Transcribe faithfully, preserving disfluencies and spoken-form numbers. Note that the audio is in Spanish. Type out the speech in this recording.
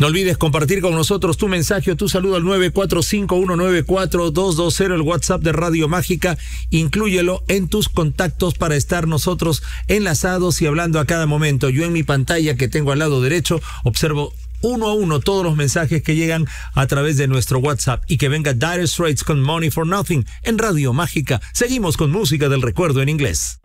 No olvides compartir con nosotros tu mensaje o tu saludo al nueve cuatro cinco uno nueve cuatro dos dos cero, el WhatsApp de Radio Mágica. Inclúyelo en tus contactos para estar nosotros enlazados y hablando a cada momento. Yo en mi pantalla que tengo al lado derecho observo uno a uno todos los mensajes que llegan a través de nuestro WhatsApp. Y que venga Dire Straits con Money for Nothing en Radio Mágica. Seguimos con música del recuerdo en inglés.